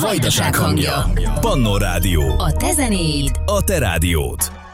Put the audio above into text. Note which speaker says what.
Speaker 1: Vajdaság hangja. Pannó Rádió.
Speaker 2: A te zenéid.
Speaker 1: A te rádiód.